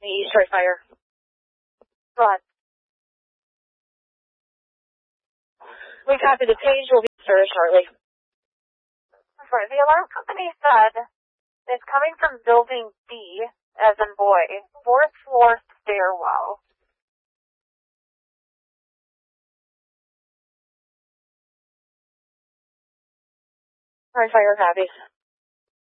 East right fire. Run. We copy the page. We'll be service shortly. Sorry, the alarm company said it's coming from building B, as in boy, 4th floor stairwell. Right fire, copy.